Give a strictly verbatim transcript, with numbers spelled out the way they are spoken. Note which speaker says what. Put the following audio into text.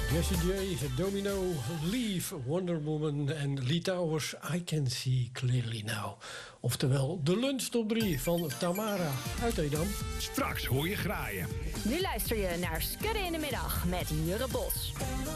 Speaker 1: Jessie J, Domino, Leave, Wonder Woman en Lee Towers, I Can See Clearly Now. Oftewel de lunchtop drie van Tamara uit Edam.
Speaker 2: Straks hoor je graaien.
Speaker 3: Nu luister je naar Skudden in de Middag met Jurre Bos.